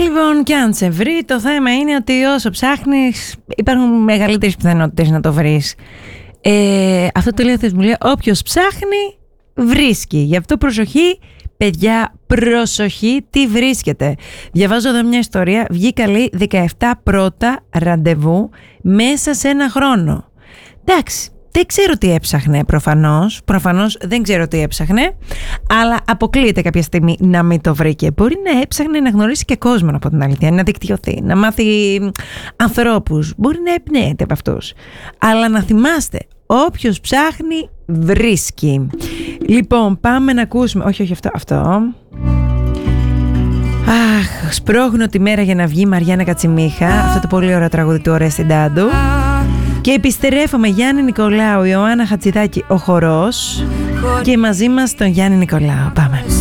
Λοιπόν, και αν σε βρει, το θέμα είναι ότι όσο ψάχνεις υπάρχουν μεγαλύτερες πιθανότητες να το βρεις. Αυτό το λέει ο Θεός μου, λέει όποιος ψάχνει βρίσκει. Γι' αυτό προσοχή, παιδιά, προσοχή, τι βρίσκεται. Διαβάζω εδώ μια ιστορία. Βγήκα, λέει, 17 πρώτα ραντεβού μέσα σε ένα χρόνο. Εντάξει, δεν ξέρω τι έψαχνε προφανώς δεν ξέρω τι έψαχνε, αλλά αποκλείεται κάποια στιγμή να μην το βρήκε. Μπορεί να έψαχνε να γνωρίσει και κόσμο, από την αλήθεια, να δικτυωθεί, να μάθει ανθρώπους, μπορεί να εμπνέεται από αυτούς. Αλλά να θυμάστε, όποιος ψάχνει βρίσκει. Λοιπόν, πάμε να ακούσουμε, όχι αυτό. Αχ, σπρώχνω τη μέρα για να βγει, Μαριάννα Κατσιμίχα, αυτό το πολύ ωραίο τραγούδι του Ορέστη Ντάντου. Και επιστρέφουμε Γιάννη Νικολάου, Ιωάννα Χατζηδάκη, ο χορός, και μαζί μας τον Γιάννη Νικολάου. Πάμε.